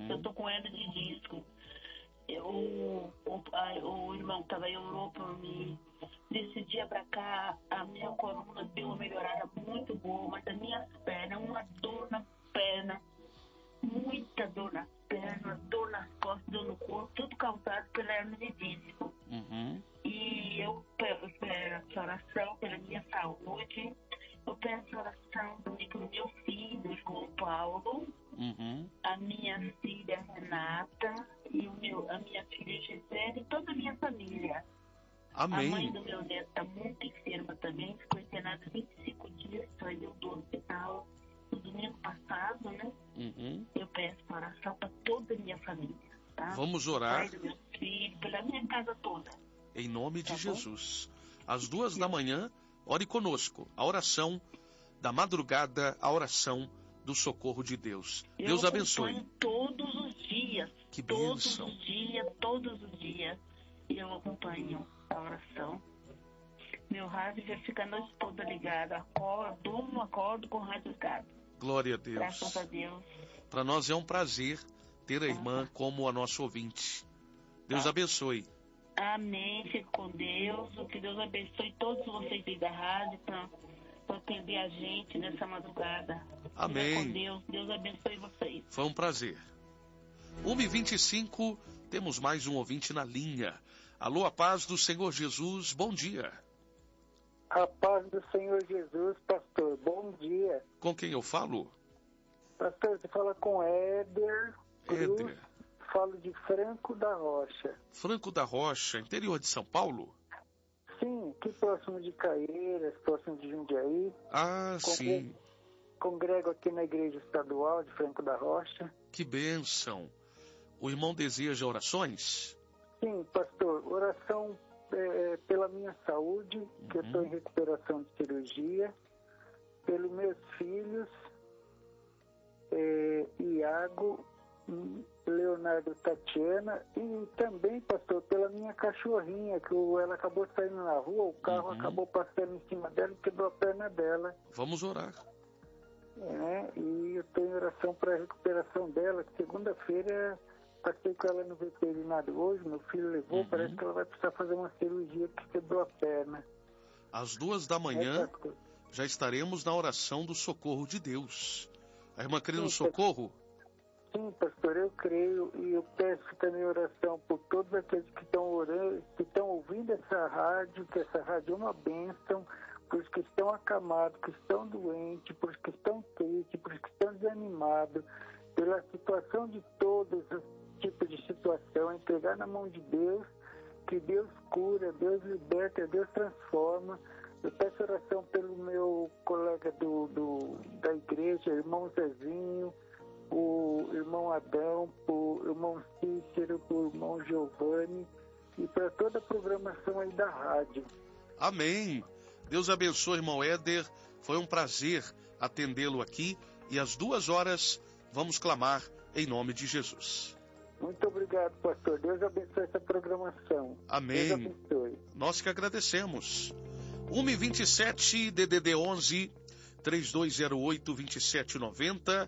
Eu tô com hernia de disco. O irmão que tava aí orou por mim. Desse dia pra cá, a minha coluna deu uma melhorada muito boa, mas as minhas pernas, uma dor na perna, muita dor na perna, dor nas costas, dor no corpo, tudo causado pela hernia de disco. E eu peço essa oração pela minha saúde. Eu peço oração também pelo meu filho, João Paulo, a minha filha Renata e a minha filha Gisele e toda a minha família. Amém. A mãe do meu neto está muito enferma também, ficou internada 25 dias, saiu do hospital no domingo passado, né? Eu peço oração para toda a minha família, tá? Vamos orar. Pai do meu filho, pela minha casa toda. Em nome de Jesus. Às 2 da manhã, ore conosco. A oração da madrugada, a oração do socorro de Deus. Deus abençoe. Todos os dias. Que bênção. Todos os dias. Eu acompanho a oração. Meu rádio já fica a noite toda ligado. Acordo com o rádio ligado. Glória a Deus. Graças a Deus. Para nós é um prazer ter a irmã como a nossa ouvinte. Deus abençoe. Amém. Fique com Deus. Que Deus abençoe todos vocês aí da rádio para atender a gente nessa madrugada. Amém. Fique com Deus. Deus abençoe vocês. Foi um prazer. 1h25, temos mais um ouvinte na linha. Alô, a paz do Senhor Jesus, bom dia. A paz do Senhor Jesus, pastor, bom dia. Com quem eu falo? Pastor, você fala com Éder Cruz, Éder. Falo de Franco da Rocha. Franco da Rocha, interior de São Paulo? Sim, aqui próximo de Caieiras, próximo de Jundiaí. Sim. Congrego aqui na Igreja Estadual de Franco da Rocha. Que bênção. O irmão deseja orações? Sim, pastor, oração pela minha saúde, que eu estou em recuperação de cirurgia, pelos meus filhos, Iago, Leonardo, Tatiana, e também, pastor, pela minha cachorrinha, que ela acabou saindo na rua, o carro acabou passando em cima dela e quebrou a perna dela. Vamos orar. E eu estou em oração para a recuperação dela, que segunda-feira passei com ela no veterinário hoje, meu filho levou, parece que ela vai precisar fazer uma cirurgia que quebrou a perna. Às 2 da manhã, já estaremos na oração do socorro de Deus. A irmã crê no socorro? Sim, pastor, eu creio, e eu peço também oração por todos aqueles que estão orando, que estão ouvindo essa rádio, que essa rádio é uma bênção, por os que estão acamados, que estão doentes, por os que estão tristes, por os que estão desanimados, pela situação de todos os tipos de situação, entregar na mão de Deus, que Deus cura, Deus liberta, Deus transforma. Eu peço oração pelo meu colega da igreja, irmão Zezinho, o irmão Adão, o irmão Cícero, o irmão Giovanni, e para toda a programação aí da rádio. Amém. Deus abençoe, irmão Éder. Foi um prazer atendê-lo aqui. E às 2 horas vamos clamar em nome de Jesus. Muito obrigado, pastor. Deus abençoe essa programação. Amém. Deus abençoe. Nós que agradecemos. 1h27, DDD 11, 3208-2790,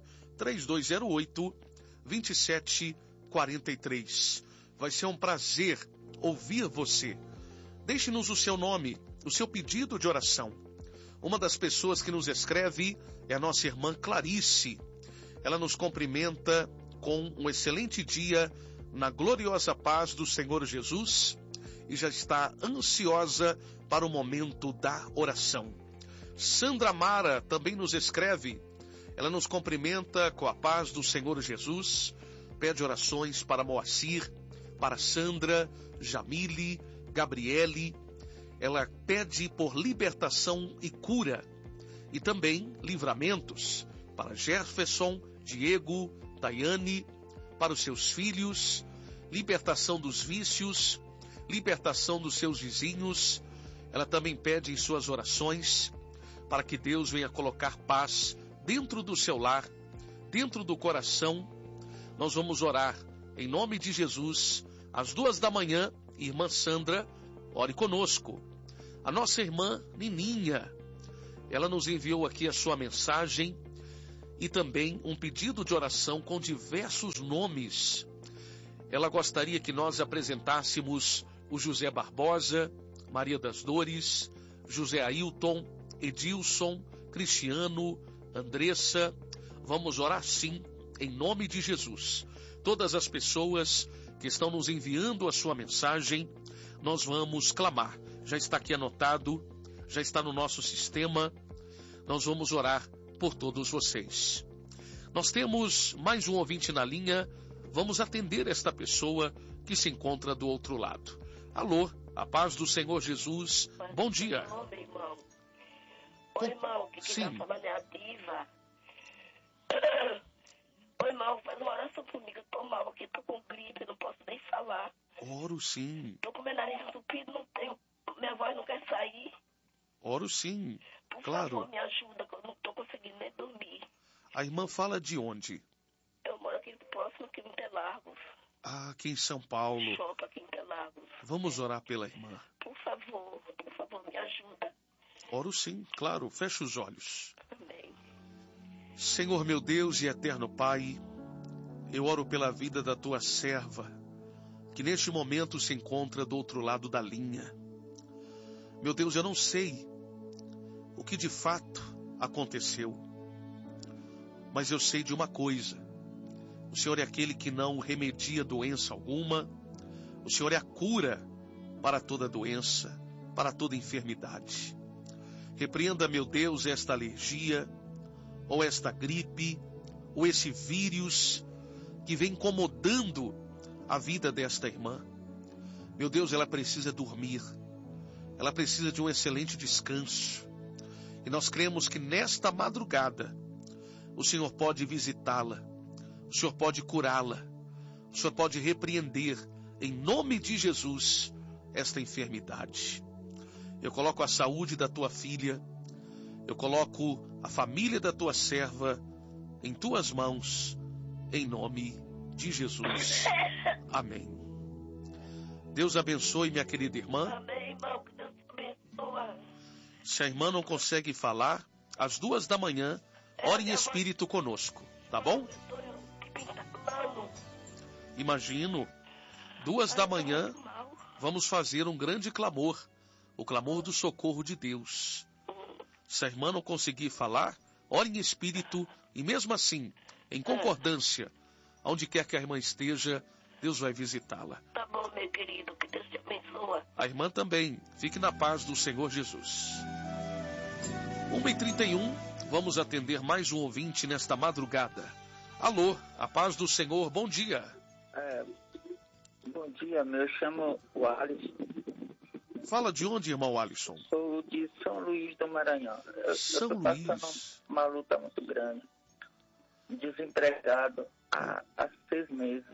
3208-2743. Vai ser um prazer ouvir você. Deixe-nos o seu nome, o seu pedido de oração. Uma das pessoas que nos escreve é a nossa irmã Clarice. Ela nos cumprimenta com um excelente dia na gloriosa paz do Senhor Jesus e já está ansiosa para o momento da oração. Sandra Mara também nos escreve. Ela nos cumprimenta com a paz do Senhor Jesus, pede orações para Moacir, para Sandra, Jamile, Gabriele. Ela pede por libertação e cura e também livramentos para Jefferson, Diego, Daiane, para os seus filhos, libertação dos vícios, libertação dos seus vizinhos. Ela também pede em suas orações para que Deus venha colocar paz dentro do seu lar, dentro do coração. Nós vamos orar em nome de Jesus. Às 2 da manhã, irmã Sandra, ore conosco. A nossa irmã Nininha, ela nos enviou aqui a sua mensagem e também um pedido de oração com diversos nomes. Ela gostaria que nós apresentássemos o José Barbosa, Maria das Dores, José Ailton, Edilson, Cristiano, Andressa. Vamos orar sim, em nome de Jesus. Todas as pessoas que estão nos enviando a sua mensagem, nós vamos clamar. Já está aqui anotado, já está no nosso sistema. Nós vamos orar por todos vocês. Nós temos mais um ouvinte na linha. Vamos atender esta pessoa que se encontra do outro lado. Alô, a paz do Senhor Jesus. Bom dia. Oi, irmão, que Sim. tá falando é a Diva. Oi, irmão, faz uma oração comigo. Eu tô mal aqui, tô com gripe, não posso nem falar. Oro sim. Tô com meu nariz entupido, não tenho, minha voz não quer sair. Oro sim. Por Claro. favor, me ajuda, que eu não tô conseguindo nem dormir. A irmã fala de onde? Eu moro aqui próximo, aqui em Interlagos. Ah, aqui em São Paulo. Shopping aqui em Interlagos. Vamos orar pela irmã. Por favor, me ajuda. Oro sim, claro. Fecha os olhos. Amém. Senhor meu Deus e eterno Pai, eu oro pela vida da tua serva, que neste momento se encontra do outro lado da linha. Meu Deus, eu não sei o que de fato aconteceu, mas eu sei de uma coisa: o Senhor é aquele que não remedia doença alguma, o Senhor é a cura para toda doença, para toda enfermidade. Repreenda, meu Deus, esta alergia, ou esta gripe, ou esse vírus que vem incomodando a vida desta irmã. Meu Deus, ela precisa dormir, ela precisa de um excelente descanso. E nós cremos que nesta madrugada, o Senhor pode visitá-la, o Senhor pode curá-la, o Senhor pode repreender, em nome de Jesus, esta enfermidade. Eu coloco a saúde da tua filha, eu coloco a família da tua serva em tuas mãos, em nome de Jesus. Amém. Deus abençoe, minha querida irmã. Amém, irmão, que Deus te abençoe. Se a irmã não consegue falar, às 2h, ore em espírito conosco, tá bom? Imagino, 2h, vamos fazer um grande clamor, o clamor do socorro de Deus. Se a irmã não conseguir falar, ore em espírito e mesmo assim, em concordância, onde quer que a irmã esteja, Deus vai visitá-la. Tá bom, meu querido, que Deus te abençoe. A irmã também, fique na paz do Senhor Jesus. 1h31, vamos atender mais um ouvinte nesta madrugada. Alô, a paz do Senhor, bom dia. Bom dia, eu chamo o Alisson. Fala de onde, irmão Alisson? Sou de São Luís do Maranhão. São Eu tô passando Luís. uma luta muito grande. Desempregado há 6 meses.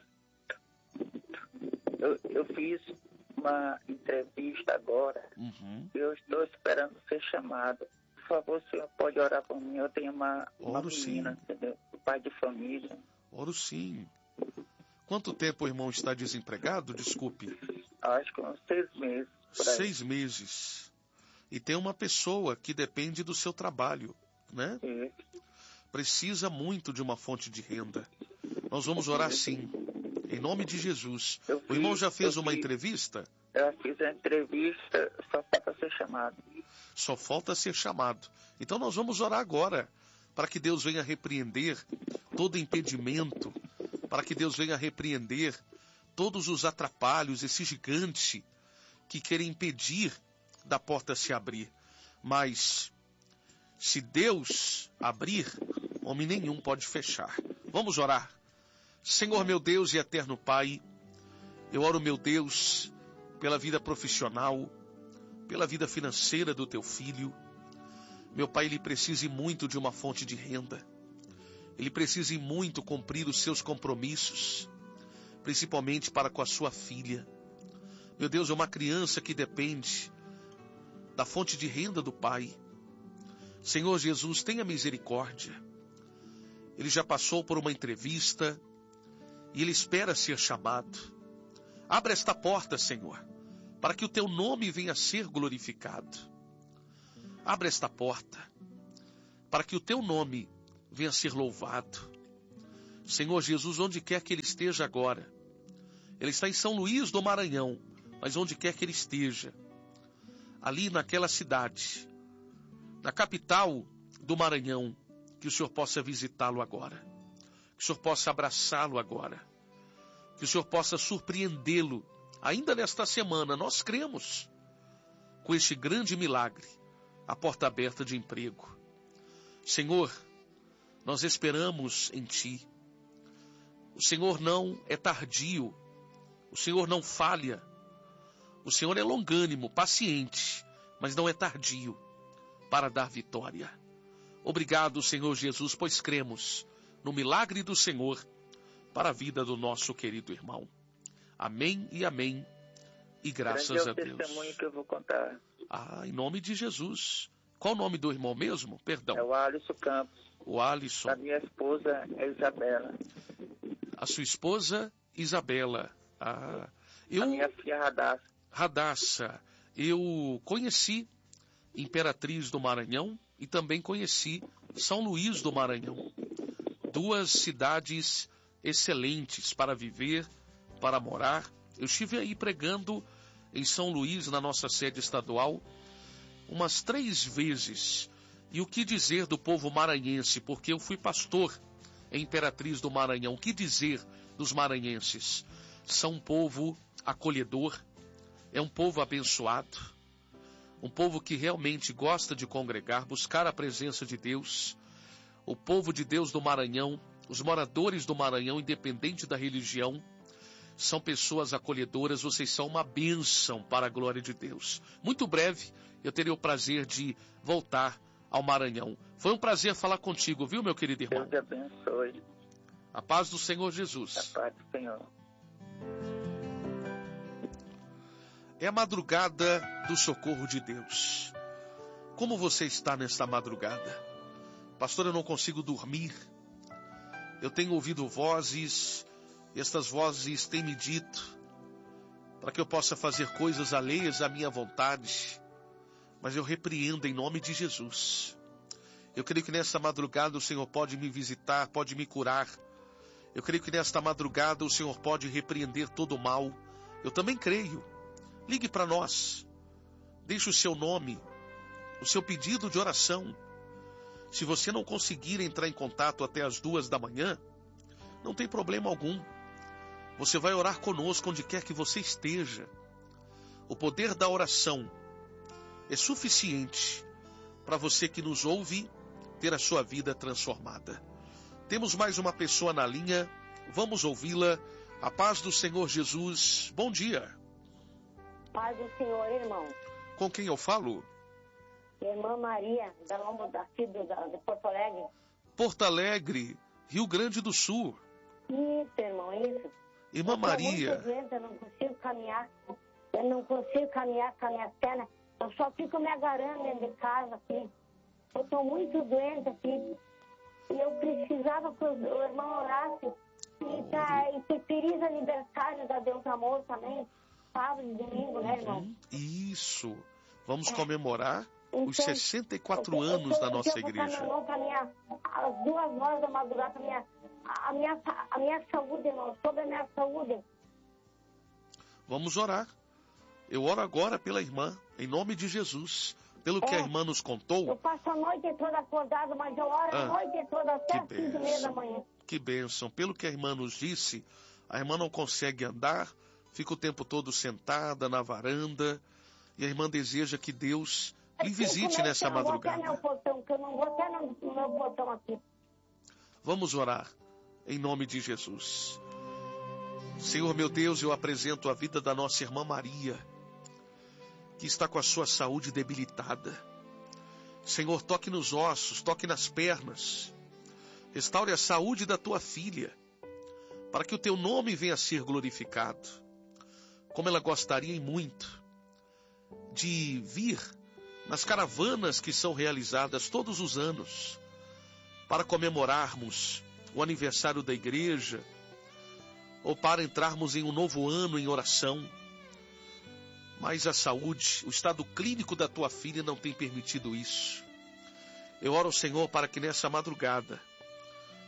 Eu fiz uma entrevista agora. Eu estou esperando ser chamado. Por favor, o senhor pode orar por mim? Eu tenho uma menina, entendeu? Pai de família. Oro sim. Quanto tempo o irmão está desempregado? Desculpe. Acho que uns 6 meses. 6 meses. E tem uma pessoa que depende do seu trabalho, né? Precisa muito de uma fonte de renda. Nós vamos orar sim, em nome de Jesus. O irmão já fez uma entrevista? Eu fiz a entrevista, só falta ser chamado. Só falta ser chamado. Então nós vamos orar agora, para que Deus venha repreender todo impedimento, para que Deus venha repreender todos os atrapalhos, esse gigante que quer impedir da porta se abrir. Mas se Deus abrir, homem nenhum pode fechar. Vamos orar. Senhor meu Deus e eterno Pai, eu oro, meu Deus, pela vida profissional, pela vida financeira do teu filho. Meu Pai, ele precisa muito de uma fonte de renda. Ele precisa muito cumprir os seus compromissos, principalmente para com a sua filha. Meu Deus, é uma criança que depende da fonte de renda do Pai. Senhor Jesus, tenha misericórdia. Ele já passou por uma entrevista e ele espera ser chamado. Abra esta porta, Senhor, para que o teu nome venha a ser glorificado. Abra esta porta para que o teu nome venha ser louvado. Senhor Jesus, onde quer que ele esteja agora, ele está em São Luís do Maranhão, mas onde quer que ele esteja, ali naquela cidade, na capital do Maranhão, que o Senhor possa visitá-lo agora, que o Senhor possa abraçá-lo agora, que o Senhor possa surpreendê-lo ainda nesta semana. Nós cremos com este grande milagre, a porta aberta de emprego. Senhor, nós esperamos em Ti. O Senhor não é tardio, o Senhor não falha, o Senhor é longânimo, paciente, mas não é tardio para dar vitória. Obrigado, Senhor Jesus, pois cremos no milagre do Senhor para a vida do nosso querido irmão. Amém e amém, e graças a Deus. É o testemunho que eu vou contar. Em nome de Jesus. Qual o nome do irmão mesmo? Perdão. É o Alisson Campos. O Alisson. A minha esposa é Isabela. A sua esposa, Isabela. A minha filha, Radassa. Radassa. Eu conheci Imperatriz do Maranhão e também conheci São Luís do Maranhão. Duas cidades excelentes para viver, para morar. Eu estive aí pregando em São Luís, na nossa sede estadual, umas 3 vezes. E o que dizer do povo maranhense, porque eu fui pastor em Imperatriz do Maranhão. O que dizer dos maranhenses? São um povo acolhedor, é um povo abençoado, um povo que realmente gosta de congregar, buscar a presença de Deus. O povo de Deus do Maranhão, os moradores do Maranhão, independente da religião, são pessoas acolhedoras. Vocês são uma bênção para a glória de Deus. Muito breve eu terei o prazer de voltar ao Maranhão. Foi um prazer falar contigo, viu, meu querido irmão? Deus te abençoe. A paz do Senhor Jesus. A paz do Senhor. É a madrugada do socorro de Deus. Como você está nesta madrugada? Pastor, eu não consigo dormir. Eu tenho ouvido vozes, e estas vozes têm me dito para que eu possa fazer coisas alheias à minha vontade. Mas eu repreendo em nome de Jesus. Eu creio que nesta madrugada o Senhor pode me visitar, pode me curar. Eu creio que nesta madrugada o Senhor pode repreender todo o mal. Eu também creio. Ligue para nós. Deixe o seu nome, o seu pedido de oração. Se você não conseguir entrar em contato até as 2 da manhã, não tem problema algum. Você vai orar conosco onde quer que você esteja. O poder da oração é suficiente para você que nos ouve ter a sua vida transformada. Temos mais uma pessoa na linha. Vamos ouvi-la. A paz do Senhor Jesus. Bom dia. Paz do Senhor, irmão. Com quem eu falo? Irmã Maria, da Lombo daqui de Porto Alegre. Porto Alegre, Rio Grande do Sul. Isso, irmão, isso. Irmã Maria. Eu não consigo caminhar. Eu não consigo caminhar com as minhas pernas. Eu só fico me agarrando dentro de casa aqui. Eu estou muito doente aqui. E eu precisava que o irmão orasse. E que feliz aniversário da Deus Amor também. Sábado e domingo, né, irmão? Isso. Vamos comemorar os 64 anos da nossa igreja. Às 2 horas da madrugada, a minha saúde, irmão, sobre a minha saúde. Vamos orar. Eu oro agora pela irmã, em nome de Jesus. Pelo que a irmã nos contou. Eu passo a noite toda acordada, mas eu oro a noite toda até as 5:30 da manhã. Que bênção. Pelo que a irmã nos disse, a irmã não consegue andar, fica o tempo todo sentada na varanda, e a irmã deseja que Deus lhe visite nessa madrugada. Eu não vou até no meu portão aqui. Vamos orar, em nome de Jesus. Senhor meu Deus, eu apresento a vida da nossa irmã Maria, que está com a sua saúde debilitada. Senhor, toque nos ossos, toque nas pernas. Restaure a saúde da tua filha, para que o teu nome venha a ser glorificado. Como ela gostaria muito de vir nas caravanas que são realizadas todos os anos, para comemorarmos o aniversário da igreja, ou para entrarmos em um novo ano em oração. Mas a saúde, o estado clínico da tua filha não tem permitido isso. Eu oro ao Senhor para que nessa madrugada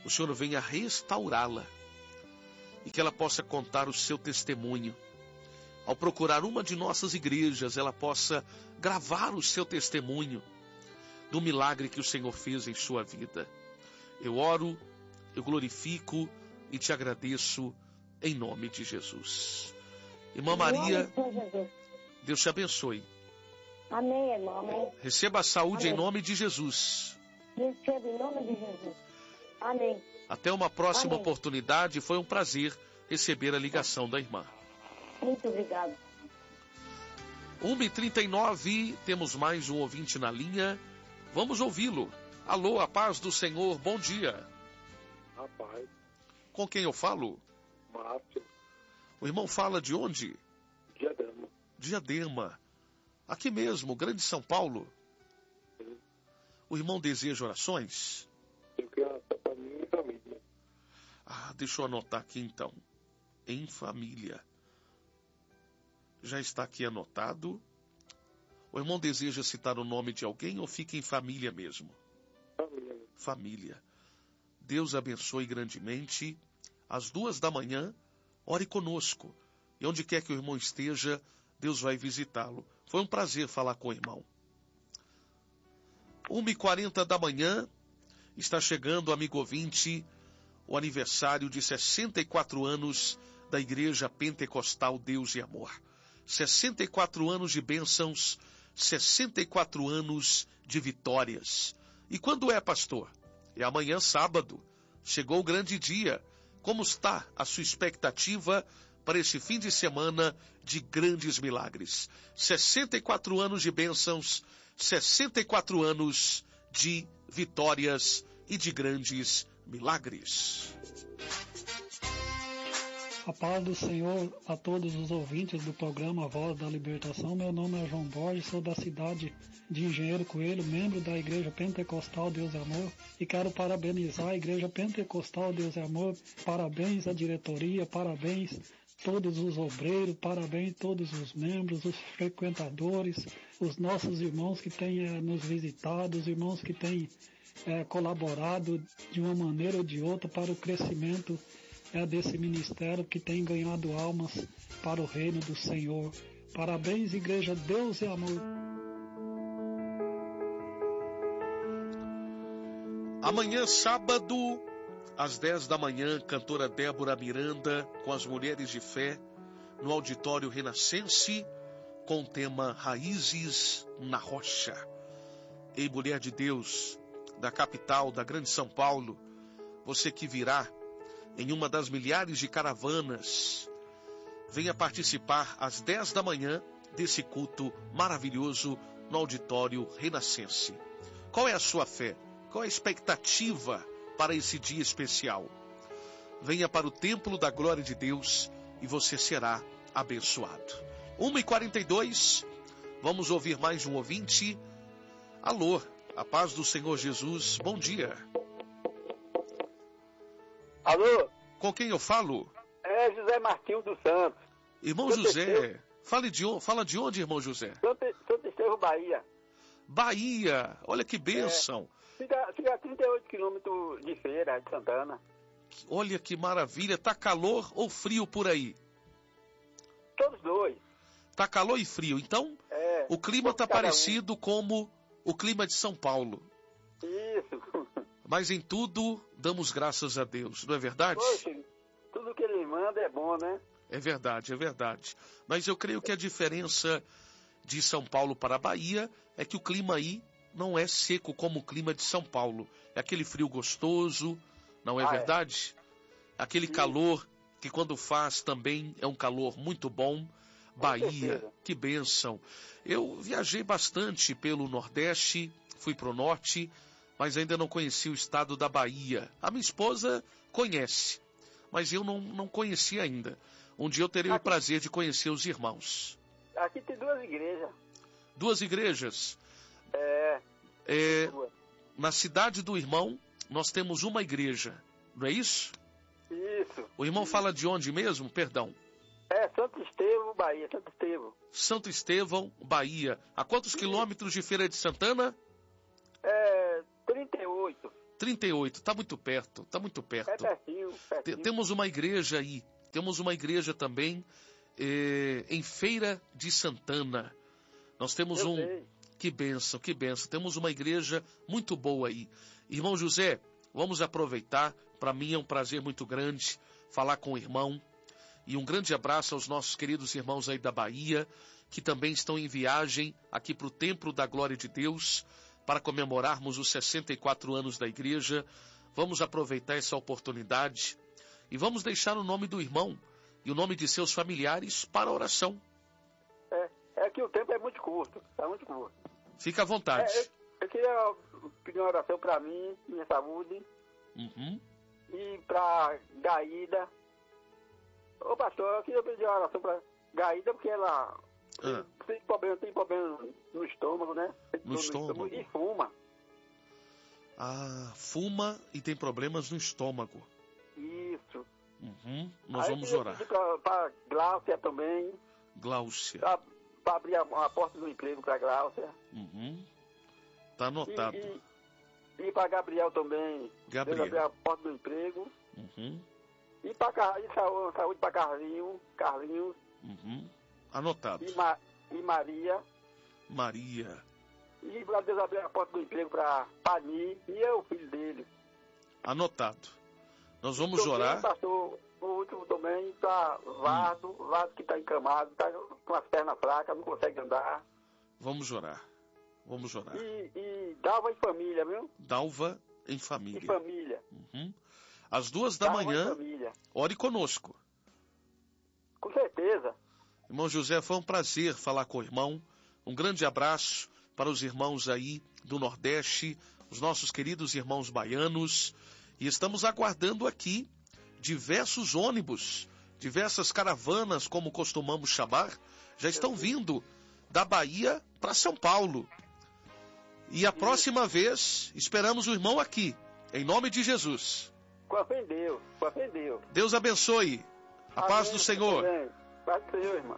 o Senhor venha restaurá-la e que ela possa contar o seu testemunho. Ao procurar uma de nossas igrejas, ela possa gravar o seu testemunho do milagre que o Senhor fez em sua vida. Eu oro, eu glorifico e te agradeço em nome de Jesus. Irmã Maria, Deus te abençoe. Amém, irmão. Amém. Receba a saúde Amém. em nome de Jesus. Receba em nome de Jesus. Amém. Até uma próxima Amém. oportunidade. Foi um prazer receber a ligação da irmã. Muito obrigado. 1h39, temos mais um ouvinte na linha. Vamos ouvi-lo. Alô, a paz do Senhor, bom dia. Rapaz, Com quem eu falo? Márcio, O irmão fala de onde? Diadema. Diadema. Aqui mesmo, Grande São Paulo. Sim. O irmão deseja orações? Eu quero oração para mim e família. Deixa eu anotar aqui então. Em família. Já está aqui anotado. O irmão deseja citar o nome de alguém ou fica em família mesmo? Família. Família. Deus abençoe grandemente. Às 2h, ore conosco. E onde quer que o irmão esteja, Deus vai visitá-lo. Foi um prazer falar com o irmão. 1h40, está chegando, amigo ouvinte, o aniversário de 64 anos da Igreja Pentecostal Deus e Amor. 64 anos de bênçãos, 64 anos de vitórias. E quando é, pastor? É amanhã, sábado. Chegou o grande dia. Como está a sua expectativa para esse fim de semana de grandes milagres? 64 anos de bênçãos, 64 anos de vitórias e de grandes milagres. A paz do Senhor a todos os ouvintes do programa Voz da Libertação. Meu nome é João Borges, sou da cidade de Engenheiro Coelho, membro da Igreja Pentecostal Deus e Amor, e quero parabenizar a Igreja Pentecostal Deus e Amor. Parabéns à diretoria, parabéns todos os obreiros, parabéns todos os membros, os frequentadores, os nossos irmãos que têm nos visitado, os irmãos que têm colaborado de uma maneira ou de outra para o crescimento desse ministério que tem ganhado almas para o reino do Senhor. Parabéns, Igreja Deus e Amor. Amanhã, sábado, às 10h, cantora Débora Miranda com as Mulheres de Fé no Auditório Renascense com o tema Raízes na Rocha. Ei, mulher de Deus, da capital, da Grande São Paulo, você que virá em uma das milhares de caravanas, venha participar às 10h desse culto maravilhoso no Auditório Renascense. Qual é a sua fé? Qual é a expectativa para esse dia especial? Venha para o Templo da Glória de Deus e você será abençoado. 1h42, vamos ouvir mais um ouvinte. Alô, a paz do Senhor Jesus, bom dia. Alô? Com quem eu falo? É José Martins dos Santos. Irmão Santo José, Estevão. fala de onde, irmão José? Santo Estevão, Bahia. Bahia, olha que bênção. Fica a 38 quilômetros de Feira de Santana. Olha que maravilha, tá calor ou frio por aí? Todos dois. Tá calor e frio, então o clima tá parecido como o clima de São Paulo. Isso. Mas em tudo damos graças a Deus, não é verdade? Poxa, tudo que ele manda é bom, né? É verdade, é verdade. Mas eu creio que a diferença de São Paulo para a Bahia é que o clima aí não é seco como o clima de São Paulo. É aquele frio gostoso, não é verdade? Aquele calor que quando faz também é um calor muito bom. Bahia, que bênção. Eu viajei bastante pelo Nordeste, fui para o Norte, mas ainda não conheci o estado da Bahia. A minha esposa conhece, mas eu não conheci ainda. Um dia eu terei o prazer de conhecer os irmãos. Aqui tem duas igrejas. Duas igrejas? Na cidade do irmão, nós temos uma igreja, não é isso? Isso. O irmão fala de onde mesmo? Perdão. Santo Estevão, Bahia, Santo Estevão. Santo Estevão, Bahia. A quantos quilômetros de Feira de Santana? 38. 38, está muito perto, está muito perto. É pertinho. Temos uma igreja aí, temos uma igreja também em Feira de Santana. Nós temos sei. Que bênção, que bênção. Temos uma igreja muito boa aí. Irmão José, vamos aproveitar. Para mim é um prazer muito grande falar com o irmão. E um grande abraço aos nossos queridos irmãos aí da Bahia, que também estão em viagem aqui para o Templo da Glória de Deus, para comemorarmos os 64 anos da igreja. Vamos aproveitar essa oportunidade e vamos deixar o nome do irmão e o nome de seus familiares para a oração. É que o tempo é muito curto, está muito curto. Fica à vontade. Eu queria pedir uma oração para mim, minha saúde, e para Gaída. Ô pastor, eu queria pedir uma oração para Gaída, porque ela tem problema no estômago, né? No estômago. E fuma. Ah, fuma e tem problemas no estômago. Isso. Nós vamos orar. Para Gláucia também. Gláucia. Para abrir a porta do emprego para Gláucia. Tá anotado. E para Gabriel também. Gabriel. Deus abrir a porta do emprego. E saúde para Carlinhos. Anotado. E Maria. E para Deus abrir a porta do emprego para Pani e eu, filho dele. Anotado. Nós vamos orar. Pastor, o último também está Vado que está encamado, está com as pernas fracas, não consegue andar. Vamos orar. E Dalva em família, viu? Dalva em família. Em família. Às 2h, ore conosco. Com certeza. Irmão José, foi um prazer falar com o irmão. Um grande abraço para os irmãos aí do Nordeste, os nossos queridos irmãos baianos. E estamos aguardando aqui diversos ônibus, diversas caravanas, como costumamos chamar, já estão vindo da Bahia para São Paulo. E a próxima vez, esperamos o irmão aqui, em nome de Jesus. Com a fé em Deus. Deus abençoe. A paz do Senhor. Paz do Senhor, irmão.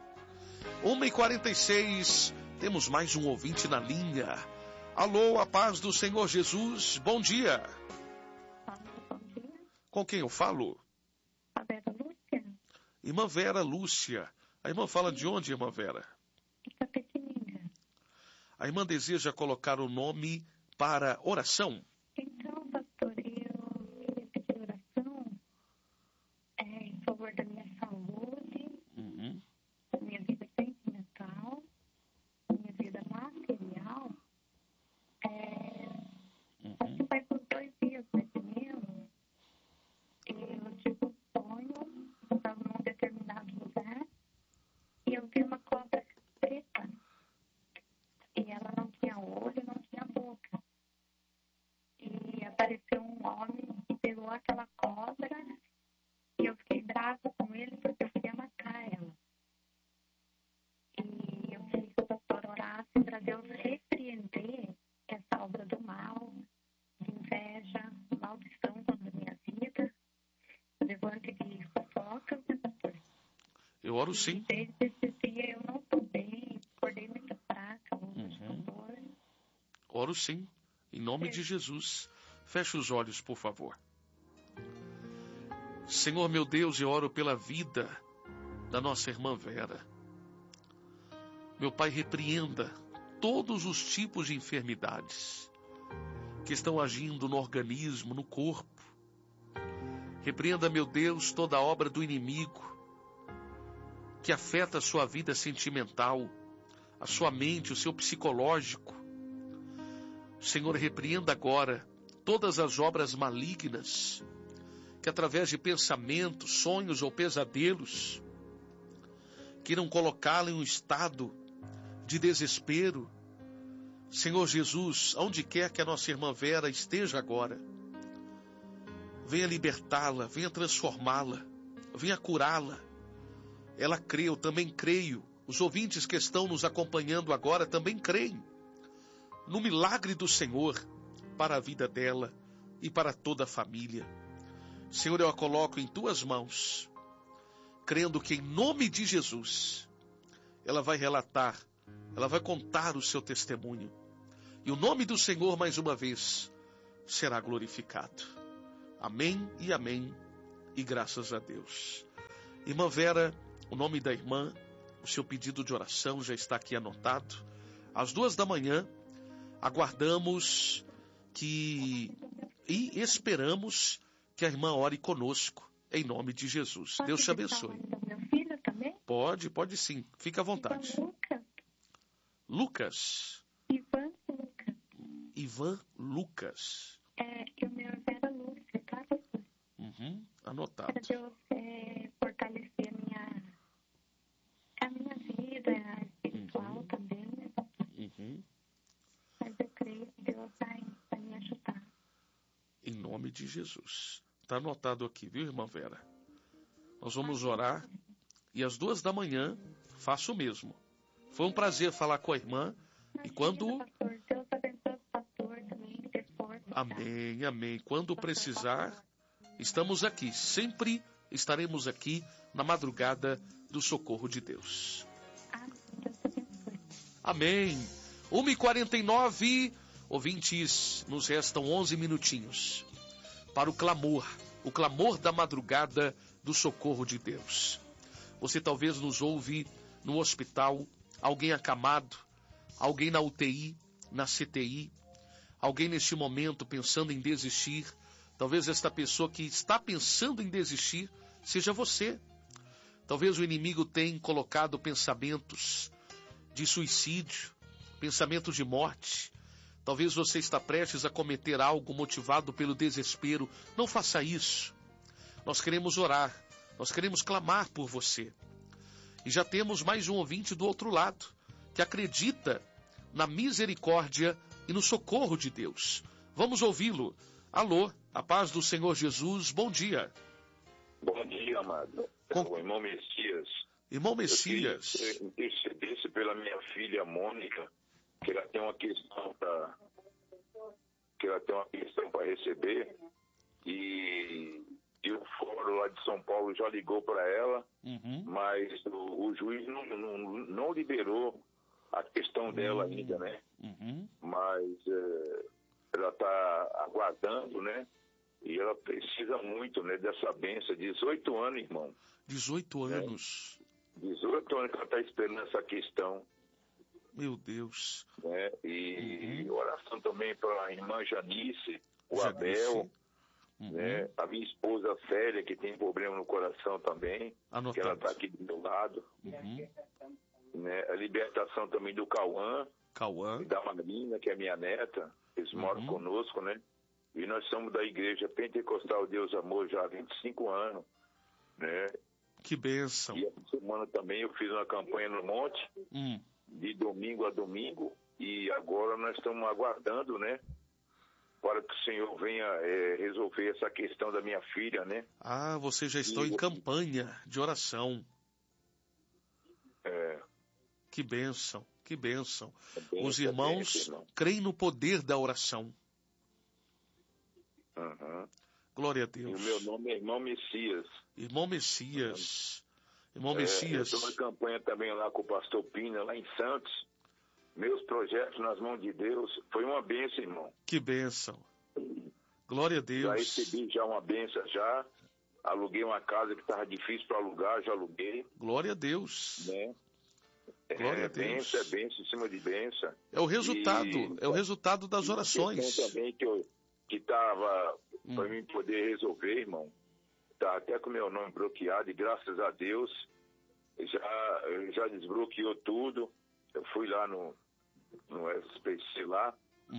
1h46, temos mais um ouvinte na linha. Alô, a paz do Senhor Jesus, bom dia. Bom dia. Com quem eu falo? A Vera Lúcia. Irmã Vera Lúcia. A irmã fala de onde, irmã Vera? Itapetininga. A irmã deseja colocar o nome para oração? Então, pastor, eu queria pedir oração em favor da minha saúde, da minha vida sentimental, da minha vida material. Acho que faz uns 2 dias, mais ou menos, eu tive um sonho, eu estava num determinado lugar e eu vi uma cobra preta. E ela não tinha olho, não tinha boca. E apareceu um homem e pegou aquela cobra e eu fiquei brava com ele porque eu queria matar ela. E eu queria que o pastor orasse para Deus repreender essa obra do mal, de inveja, maldição contra a minha vida, levante de fofocas, né, pastor? Eu oro sim. Desde esse dia eu não estou bem, acordei muito fraca, muito dor. Oro sim, em nome de Jesus. Feche os olhos, por favor. Senhor meu Deus, eu oro pela vida da nossa irmã Vera. Meu Pai, repreenda todos os tipos de enfermidades que estão agindo no organismo, no corpo. Repreenda, meu Deus, toda a obra do inimigo que afeta a sua vida sentimental, a sua mente, o seu psicológico. Senhor, repreenda agora todas as obras malignas que através de pensamentos, sonhos ou pesadelos queiram colocá-la em um estado de desespero. Senhor Jesus, onde quer que a nossa irmã Vera esteja agora, venha libertá-la, venha transformá-la, venha curá-la. Ela crê, eu também creio. Os ouvintes que estão nos acompanhando agora também creem no milagre do Senhor para a vida dela e para toda a família. Senhor, eu a coloco em tuas mãos, crendo que em nome de Jesus, ela vai relatar, ela vai contar o seu testemunho. E o nome do Senhor, mais uma vez, será glorificado. Amém e amém, e graças a Deus. Irmã Vera, o nome da irmã, o seu pedido de oração já está aqui anotado. Às 2h, aguardamos e esperamos que a irmã ore conosco, em nome de Jesus. Pode Deus te abençoe. O nome do meu filho também? Pode sim. Fica à vontade. Lucas. Ivan Lucas. E o meu é Vera Lúcia, tá? Anotado. Para Deus fortalecer a minha vida espiritual também, né? Mas eu creio que Deus vai me ajudar. Em nome de Jesus. Está anotado aqui, viu, irmã Vera? Nós vamos orar e às 2h, faça o mesmo. Foi um prazer falar com a irmã. E quando... Deus abençoe o pastor também, ter força. Amém, amém. Quando precisar, estamos aqui. Sempre estaremos aqui na madrugada do socorro de Deus. Amém. 1h49, ouvintes, nos restam 11 minutinhos para o clamor da madrugada do socorro de Deus. Você talvez nos ouve no hospital, alguém acamado, alguém na UTI, na CTI, alguém neste momento pensando em desistir. Talvez esta pessoa que está pensando em desistir seja você. Talvez o inimigo tenha colocado pensamentos de suicídio, pensamentos de morte. Talvez você está prestes a cometer algo motivado pelo desespero. Não faça isso. Nós queremos orar, nós queremos clamar por você. E já temos mais um ouvinte do outro lado, que acredita na misericórdia e no socorro de Deus. Vamos ouvi-lo. Alô, a paz do Senhor Jesus, bom dia. Bom dia, amado. O irmão Messias. Irmão Messias. Eu intercedesse pela minha filha Mônica, que ela tem uma questão para receber, e o fórum lá de São Paulo já ligou para ela, mas o juiz não liberou a questão dela ainda, né? Mas ela está aguardando, né? E ela precisa muito, né, dessa bênção. 18 anos, irmão. 18 anos. 18 anos que ela está esperando essa questão. Meu Deus. Né? E oração também para a irmã Janice, o Abel, né? A minha esposa Célia, que tem problema no coração também, que ela está aqui do meu lado. Né? A libertação também do Cauã. E da Marina, que é minha neta. Eles moram conosco, né? E nós somos da Igreja Pentecostal Deus Amor já há 25 anos, né? Que bênção. E essa semana também eu fiz uma campanha no Monte, de domingo a domingo, e agora nós estamos aguardando, né? Para que o Senhor venha resolver essa questão da minha filha, né? Ah, você já está em campanha de oração. Que bênção, que bênção. Os irmãos creem no poder da oração. Glória a Deus. E o meu nome é Irmão Messias. Irmão Messias. Irmão Messias. Eu estou na campanha também lá com o pastor Pina, lá em Santos. Meus projetos nas mãos de Deus. Foi uma bênção, irmão. Que bênção. Glória a Deus. Já recebi já uma bênção já. Aluguei uma casa que estava difícil para alugar, já aluguei. Glória a Deus. Né? Glória a Deus. Bênção, bênção em cima de bênção. É o resultado, é o resultado das orações. Também que estava para mim poder resolver, irmão. Tá até com o meu nome bloqueado e graças a Deus já desbloqueou tudo. Eu fui lá no SPC lá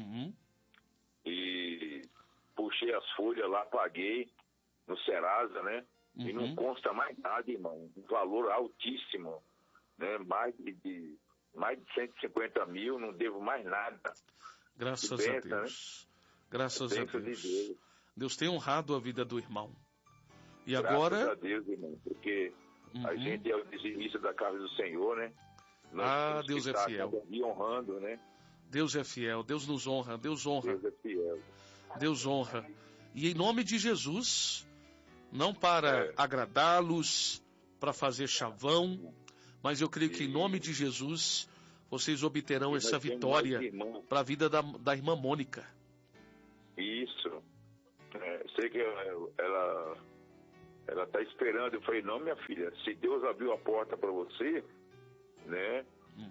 e puxei as folhas lá, paguei no Serasa, né? E não consta mais nada, irmão. Um valor altíssimo, né? Mais de 150 mil, não devo mais nada. Graças a Deus. Né? Graças a Deus. Deus tem honrado a vida do irmão. E agora... Graças a Deus, irmão, porque a gente é o dizimista da casa do Senhor, né? Nós Deus é fiel. Honrando, né? Deus é fiel, Deus nos honra, Deus honra. Deus é fiel. Deus honra. E em nome de Jesus, não para agradá-los, para fazer chavão, mas eu creio que em nome de Jesus, vocês obterão essa vitória para a vida da irmã Mônica. Isso. Sei que ela está esperando. Eu falei, não, minha filha, se Deus abriu a porta para você, né?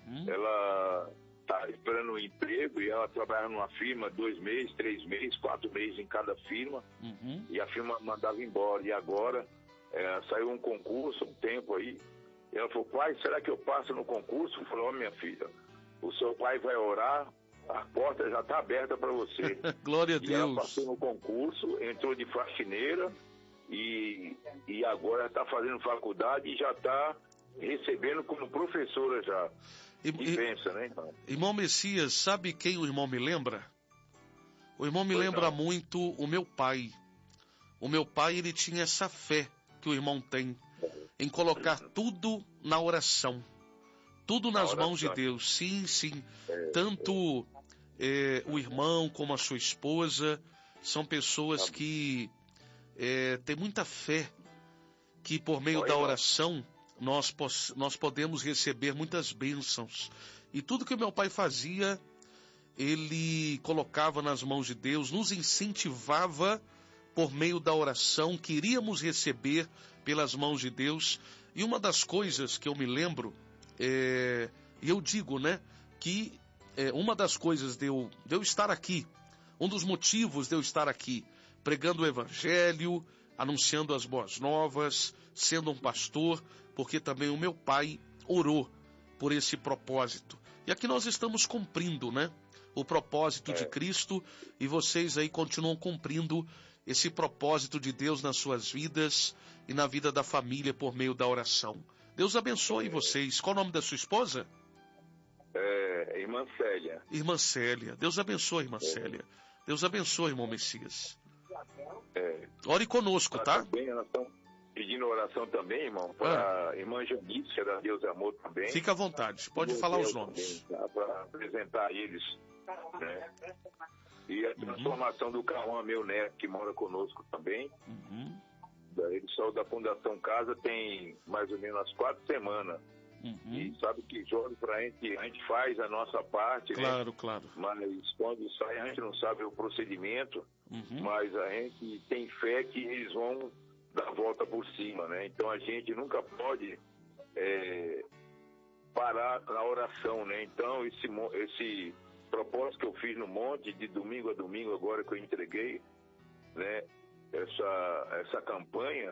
Ela está esperando um emprego e ela trabalha numa firma 2 meses, 3 meses, 4 meses em cada firma. E a firma mandava embora. E agora saiu um concurso, um tempo aí. E ela falou, pai, será que eu passo no concurso? Eu falei, ó, minha filha, o seu pai vai orar, a porta já está aberta para você. Glória a Deus. E ela passou no concurso, entrou de faxineira e agora está fazendo faculdade e já está recebendo como professora já. E pensa, né, irmão? Irmão Messias, sabe quem o irmão me lembra? O irmão me lembra muito o meu pai. O meu pai, ele tinha essa fé que o irmão tem, em colocar tudo na oração. Tudo nas mãos de Deus. Sim, sim. Tanto o irmão como a sua esposa são pessoas que têm muita fé, que por meio da oração nós podemos receber muitas bênçãos. E tudo que meu pai fazia, ele colocava nas mãos de Deus, nos incentivava por meio da oração, que iríamos receber pelas mãos de Deus. E uma das coisas que eu me lembro, e eu digo, né, que uma das coisas de eu estar aqui, um dos motivos de eu estar aqui, pregando o Evangelho, anunciando as boas novas, sendo um pastor, porque também o meu pai orou por esse propósito. E aqui nós estamos cumprindo, né, o propósito de Cristo, e vocês aí continuam cumprindo esse propósito de Deus nas suas vidas e na vida da família por meio da oração. Deus abençoe vocês. Qual o nome da sua esposa? Irmã Célia. Irmã Célia. Deus abençoe, irmã Célia. Deus abençoe, irmão Messias. Ore conosco, tá? Também, nós estamos pedindo oração também, irmão, para a irmã Janice, que é da Deus Amor também. Fica à vontade, pode falar os nomes. Para apresentar eles, né? E a transformação do Cauã, meu neto, que mora conosco também. Ele saiu da Fundação Casa tem mais ou menos 4 semanas. E sabe que joga pra gente, a gente faz a nossa parte, claro, né? Claro. Mas quando sai, a gente não sabe o procedimento, mas a gente tem fé que eles vão dar a volta por cima, né? Então a gente nunca pode parar na oração, né? Então esse propósito que eu fiz no monte, de domingo a domingo, agora que eu entreguei, né? Essa campanha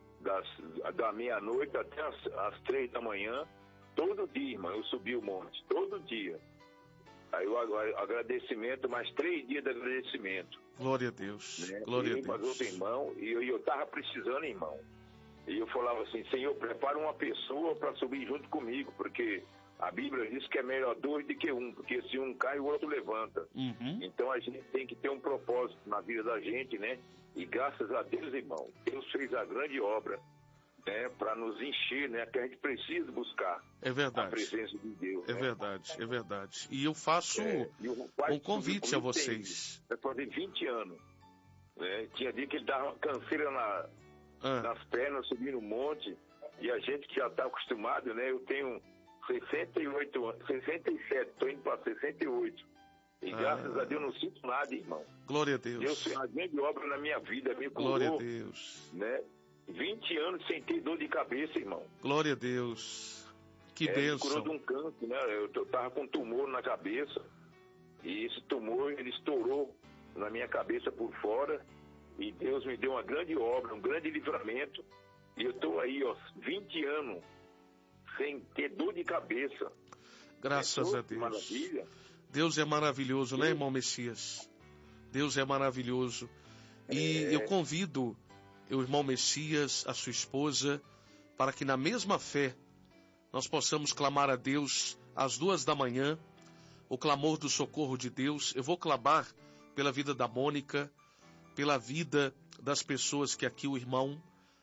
da meia-noite até as 3 da manhã, todo dia, irmão, eu subi o monte, todo dia. Aí o agradecimento, mais 3 dias de agradecimento. Glória a Deus, né? Glória a Deus. Mas outro irmão, e eu tava precisando, irmão. E eu falava assim, Senhor, prepara uma pessoa para subir junto comigo, porque a Bíblia diz que é melhor 2 do que 1, porque se um cai, o outro levanta. Então a gente tem que ter um propósito na vida da gente, né? E graças a Deus, irmão, Deus fez a grande obra, né, para nos encher, né, que a gente precisa buscar a presença de Deus. É verdade, é verdade. E eu faço um convite a vocês. Vai fazer 20 anos. Né? Tinha dia que ele dava canseira nas pernas, subindo um monte, e a gente que já está acostumado, né, eu tenho 68 anos, 67, estou indo para 68. E graças a Deus não sinto nada, irmão. Glória a Deus. Deus fez uma grande obra na minha vida, me curou. Glória a Deus. Né? 20 anos sem ter dor de cabeça, irmão. Glória a Deus. Que bênção. Me curou de um câncer, né? Eu tava com um tumor na cabeça. E esse tumor, ele estourou na minha cabeça por fora. E Deus me deu uma grande obra, um grande livramento. E eu tô aí, 20 anos sem ter dor de cabeça. Graças a Deus. Maravilha. Deus é maravilhoso, né, irmão Messias? Deus é maravilhoso. E eu convido o irmão Messias, a sua esposa, para que na mesma fé nós possamos clamar a Deus às 2 da manhã, o clamor do socorro de Deus. Eu vou clamar pela vida da Mônica, pela vida das pessoas que aqui o irmão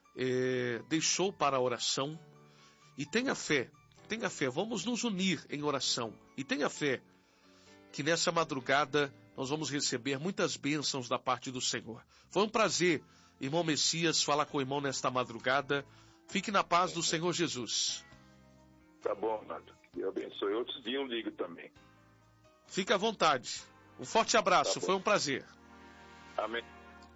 deixou para a oração. E tenha fé, vamos nos unir em oração. E tenha fé que nessa madrugada nós vamos receber muitas bênçãos da parte do Senhor. Foi um prazer, irmão Messias, falar com o irmão nesta madrugada. Fique na paz do Senhor Jesus. Tá bom, amado. Deus abençoe. Outros dias eu ligo também. Fique à vontade. Um forte abraço, foi um prazer. Amém.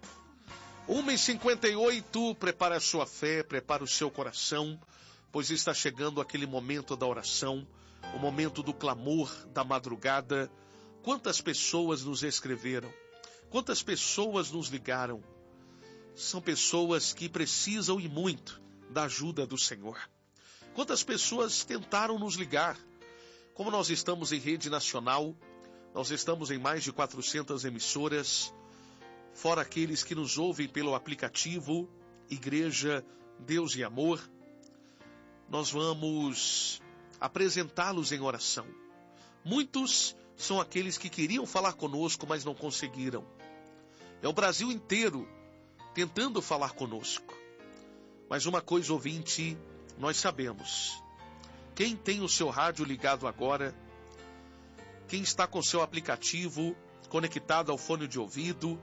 1h58, prepara a sua fé, prepara o seu coração, pois está chegando aquele momento da oração, o momento do clamor da madrugada. Quantas pessoas nos escreveram? Quantas pessoas nos ligaram? São pessoas que precisam e muito da ajuda do Senhor. Quantas pessoas tentaram nos ligar? Como nós estamos em rede nacional, nós estamos em mais de 400 emissoras, fora aqueles que nos ouvem pelo aplicativo Igreja Deus e Amor, nós vamos apresentá-los em oração. Muitos são aqueles que queriam falar conosco, mas não conseguiram. É o Brasil inteiro tentando falar conosco. Mas uma coisa, ouvinte, nós sabemos. Quem tem o seu rádio ligado agora, quem está com o seu aplicativo conectado ao fone de ouvido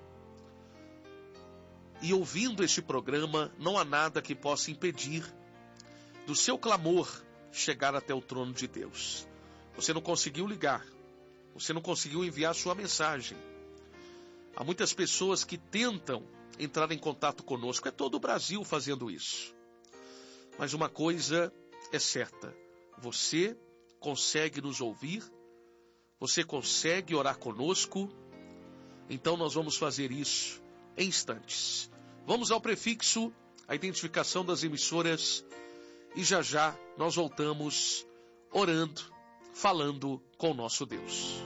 e ouvindo este programa, não há nada que possa impedir do seu clamor chegar até o trono de Deus. Você não conseguiu ligar, você não conseguiu enviar sua mensagem. Há muitas pessoas que tentam entrar em contato conosco, é todo o Brasil fazendo isso. Mas uma coisa é certa, você consegue nos ouvir, você consegue orar conosco, então nós vamos fazer isso em instantes. Vamos ao prefixo, a identificação das emissoras, e já já nós voltamos orando, falando com o nosso Deus.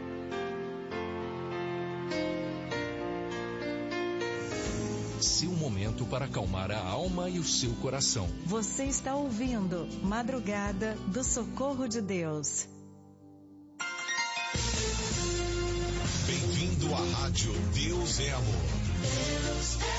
Seu momento para acalmar a alma e o seu coração. Você está ouvindo Madrugada do Socorro de Deus. Bem-vindo à rádio Deus é Amor. Deus é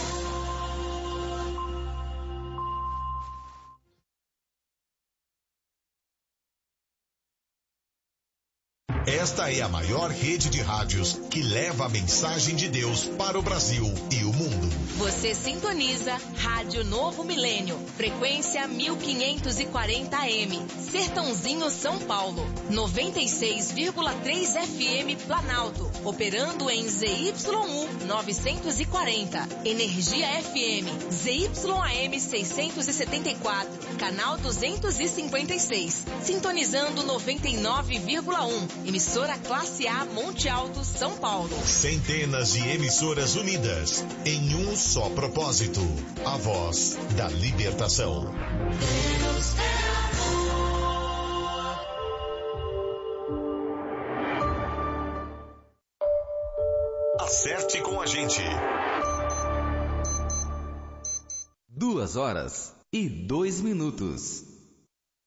Esta é a maior rede de rádios que leva a mensagem de Deus para o Brasil e o mundo. Você sintoniza Rádio Novo Milênio, frequência 1540 AM, Sertãozinho, São Paulo, 96,3 FM Planalto, operando em ZYU 940, Energia FM, ZYAM 674, canal 256, sintonizando 99,1, emissora Classe A Monte Alto, São Paulo. Centenas de emissoras unidas em um só propósito, a voz da libertação. Deus é Acerte com a gente. 2h02.